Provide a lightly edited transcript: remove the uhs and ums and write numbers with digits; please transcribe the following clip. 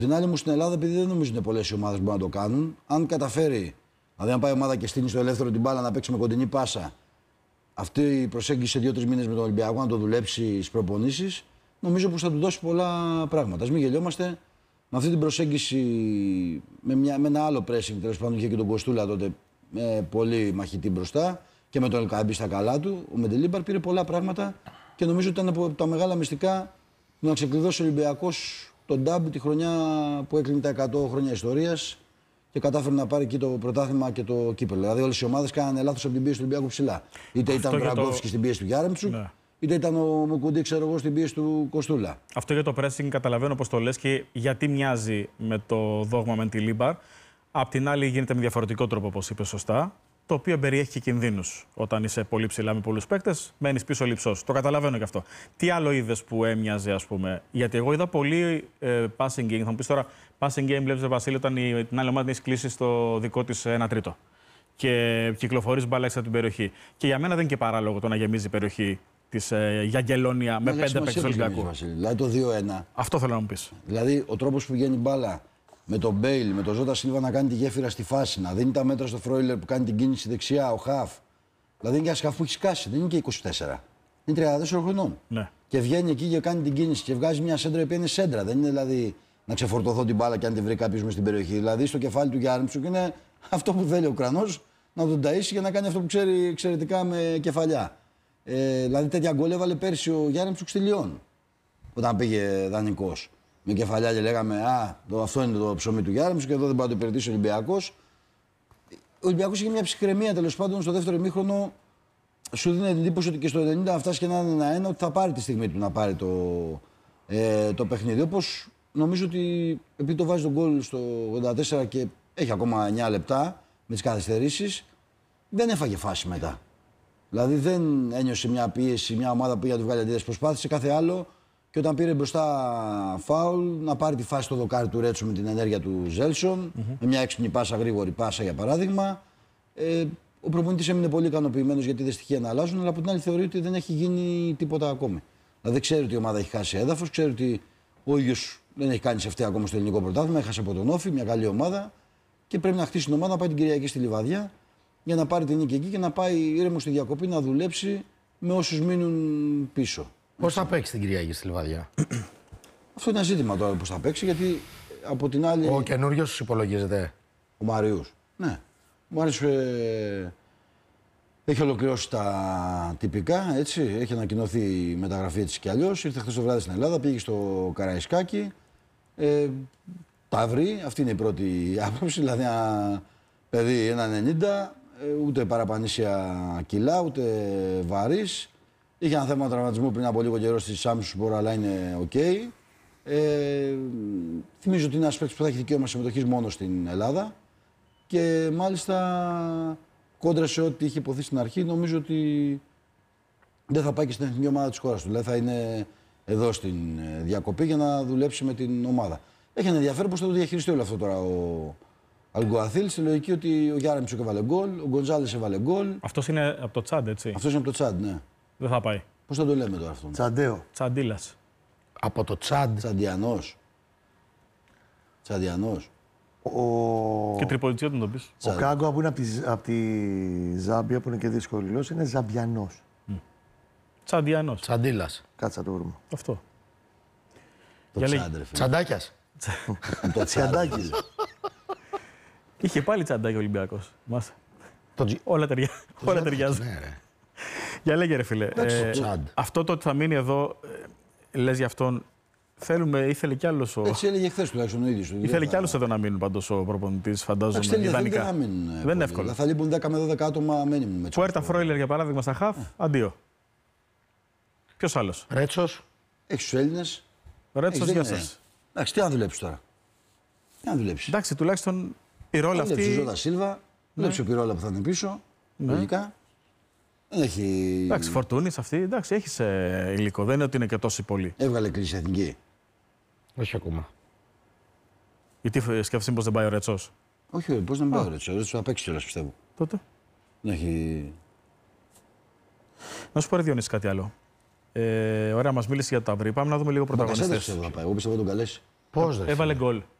Την άλλη μου στην Ελλάδα, επειδή δεν νομίζω είναι πολλές οι ομάδες που μπορούν να το κάνουν, αν καταφέρει, δηλαδή αν πάει η ομάδα και στείλει στο ελεύθερο την μπάλα να παίξει με κοντινή πάσα, αυτή η προσέγγιση σε 2-3 μήνες με τον Ολυμπιακό να το δουλέψει στις προπονήσεις, νομίζω πως θα του δώσει πολλά πράγματα. Ας μην γελιόμαστε, με αυτή την προσέγγιση, με ένα άλλο pressing, τέλος πάντων είχε και τον Κοστούλα τότε, με πολύ μαχητή μπροστά και με τον Ελκαμπή στα καλά του, ο Μεντελίμπαρ πήρε πολλά πράγματα και νομίζω ότι ήταν από τα μεγάλα μυστικά να ξεκλειδώσει ο Ολυμπιακός τον ντάμπ τη χρονιά που έκλεινε τα 100 χρόνια ιστορίας και κατάφερε να πάρει εκεί το πρωτάθλημα και το κύπελλο. Δηλαδή, όλες οι ομάδες κάνανε λάθος από την πίεση του Ολυμπιακού ψηλά. Είτε ήταν ο Ραγκόφσκι στην πίεση του Γιάρεμτσουκ, είτε ήταν ο Μουκουντή, ξέρω εγώ, στην πίεση του Κοστούλα. Αυτό για το pressing καταλαβαίνω πώς το λες και γιατί μοιάζει με το δόγμα Μεντελίμπαρ. Απ' την άλλη, γίνεται με διαφορετικό τρόπο, όπως είπες σωστά, το οποίο περιέχει και κινδύνους. Όταν είσαι πολύ ψηλά με πολλούς παίκτες, μένεις πίσω λειψός. Το καταλαβαίνω και αυτό. Τι άλλο είδες που έμοιαζε, ας πούμε? Γιατί εγώ είδα πολύ passing game. Θα μου πεις τώρα, passing game βλέπεις, Βασίλη, όταν την άλλη ομάδα έχει κλείσει στο δικό της 1 τρίτο. Και κυκλοφορείς μπάλα έξω από την περιοχή. Και για μένα δεν είναι και παράλογο το να γεμίζει η περιοχή της Γιαγγελόνια με 5 παίκτες του Ολυμπιακού. Δηλαδή το 2-1. Αυτό θέλω να μου πεις. Δηλαδή ο τρόπος που βγαίνει μπάλα με τον Μπέιλ, με τον Ζώτα Σίλβα να κάνει τη γέφυρα στη φάση, να δίνει τα μέτρα στο Φρόιλερ που κάνει την κίνηση δεξιά, ο Χαφ. Δηλαδή είναι και ένα Χαφ που έχει σκάσει, δεν είναι και 24. Είναι 34 χρονών. Ναι. Και βγαίνει εκεί και κάνει την κίνηση και βγάζει μια σέντρα που είναι σέντρα. Δεν είναι δηλαδή να ξεφορτωθώ την μπάλα και αν τη βρει κάποιο μες στην περιοχή. Δηλαδή στο κεφάλι του Γιάρεμτσουκ είναι αυτό που θέλει ο Ουκρανός, να τον ταΐσει για να κάνει αυτό που ξέρει εξαιρετικά με κεφαλιά. Δηλαδή τέτοια γκολ έβαλε πέρσι ο Γιάρεμτσουκ στη Λιόν όταν πήγε δανεικός. Με κεφαλιά και λέγαμε αυτό είναι το ψωμί του Γιάρεμτσουκ και εδώ δεν πάει να το υπηρετήσει ο Ολυμπιακός. Ο Ολυμπιακός είχε μια ψυχραιμία τέλος πάντων στο δεύτερο ημίχρονο. Σου δίνει την εντύπωση ότι και στο 90 να φτάσει και να είναι 1-1 ότι θα πάρει τη στιγμή του να πάρει το παιχνίδι. Όπως νομίζω ότι επειδή το βάζει τον γκολ στο 84 και έχει ακόμα 9 λεπτά με τις καθυστερήσεις, δεν έφαγε φάση μετά. Δηλαδή δεν ένιωσε μια πίεση, μια ομάδα που είχε να του βγάλει αντίδραση. Προσπάθησε κάθε άλλο και όταν πήρε μπροστά φάουλ να πάρει τη φάση στο δοκάρι του Ρέτσο με την ενέργεια του Ζέλσον, με μια έξυπνη πάσα, γρήγορη πάσα για παράδειγμα. Ο προπονητής έμεινε πολύ ικανοποιημένος γιατί δεν στοιχεία να αλλάζουν, αλλά από την άλλη θεωρεί ότι δεν έχει γίνει τίποτα ακόμη. Δηλαδή ξέρει ότι η ομάδα έχει χάσει έδαφος, ξέρει ότι ο ίδιος δεν έχει κάνει σε αυτή ακόμα στο ελληνικό πρωτάθλημα, έχασε από τον Όφη, μια καλή ομάδα και πρέπει να χτίσει την ομάδα, να πάει την Κυριακή στη Λιβαδιά για να πάρει την νίκη εκεί και να πάει ήρεμο στη διακοπή να δουλέψει με όσους μείνουν πίσω. Πώς θα παίξει την Κυριακή στη Λιβαδιά? Αυτό είναι ένα ζήτημα τώρα πώς θα παίξει, γιατί από την άλλη. Ο καινούριος υπολογίζεται. Ο Μαριούς. Ναι. Ο Μάριους έχει ολοκληρώσει τα τυπικά, έτσι. Έχει ανακοινωθεί η μεταγραφή έτσι κι αλλιώς. Ήρθε χθες το βράδυ στην Ελλάδα, πήγε στο Καραϊσκάκι. Τα βρει, αυτή είναι η πρώτη άποψη. Δηλαδή ένα παιδί 1,90, ούτε παραπανήσια κιλά, ούτε βαρύς. Είχε ένα θέμα τραυματισμού πριν από λίγο καιρό στη Σάμσουσπορ, αλλά είναι οκ. Θυμίζω ότι είναι ένας παίκτης που θα έχει δικαίωμα συμμετοχής μόνο στην Ελλάδα. Και μάλιστα κόντρα σε ό,τι είχε υποθεί στην αρχή, νομίζω ότι δεν θα πάει και στην εθνική ομάδα της χώρας του. Δηλαδή θα είναι εδώ στην διακοπή για να δουλέψει με την ομάδα. Έχει ένα ενδιαφέρον πώς θα το διαχειριστεί όλο αυτό τώρα ο Αλγκουαθίλ. Στη λογική ότι ο Γιάρεμτσουκ έβαλε γκολ, ο Γκοντζάλες έβαλε γκολ. Αυτός είναι από το Τσάντ, έτσι. Αυτός είναι από το Τσάντ, ναι. Δεν θα πάει. Πώς θα το λέμε τώρα αυτό? Τσαντέο. Τσαντίλας. Από το Τσάντ. Τσαντιανός. Τσαντιανός. Και τριπολιτσίο του τον πεις. Ο Κάγκο που είναι από τη Ζάμπια, που είναι και δύσκολη γλώσσα, είναι Ζαμπιανός. Τσαντιανός. Τσαντίλας. Κάτσε να το βρούμε. Αυτό. Το Τσάντρε. Τσαντάκιας. Το Τσαντάκι. Είχε πάλι τσαντάκι ο Ολυμπιακός. Όλα ταιριάζουν. Για λέγε ρε φίλε. Αυτό το ότι θα μείνει εδώ, λες για αυτόν, ήθελε κι άλλος ο. Έτσι έλεγε χθες τουλάχιστον ο ίδιος. Ήθελε κι άλλος εδώ να μείνουν πάντως ο προπονητής, φαντάζομαι. Ιδανικά. Δεν είναι εύκολο. Θα λείπουν 10 με 12 άτομα, μένουν. Πουέρτα Φρόιλερ για παράδειγμα στα χαφ, αντίο. Ποιος άλλος? Ρέτσος. Έχεις τους Έλληνες. Ρέτσος, γεια σας. Εντάξει, τι να δουλέψει τώρα. Τι να δουλέψει. Εντάξει, τουλάχιστον η ρόλα αυτή. Δουλέψει ο Ζώτα Σίλβα, δουλέψει ο Πυρόλα που θα είναι πίσω. Λογικά. Δεν έχει. Εντάξει, Φορτούνης αυτή, εντάξει, έχεις υλικό. Δεν είναι ότι είναι και τόσοι πολλοί. Έβγαλε κλίση εθνική. Όχι ακόμα. Γιατί σκέφτεσαι πως δεν πάει ο Ρέτσος? Όχι, πώς δεν πάει ο Ρέτσος. Ο Ρέτσος θα παίξει κιόλας, πιστεύω. Τότε. Δεν έχει. Να σου πω ρε Διονύση κάτι άλλο. Ωραία, μας μίλησε για το Ταύρι. Πάμε να δούμε λίγο πρωταγωνιστές. Εγώ πιστεύω τον καλέσει. Πώς δεν Έβαλε γκολ.